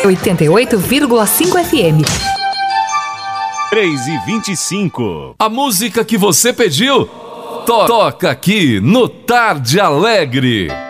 88,5 FM. 3h25. A música que você pediu toca aqui no Tarde Alegre.